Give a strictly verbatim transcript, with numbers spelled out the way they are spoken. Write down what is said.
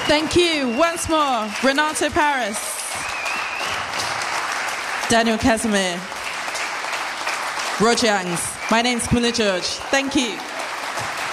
Thank you once more, Renato Paris, Daniel Casimir, Roger Youngs. My name's Camilla George. Thank you.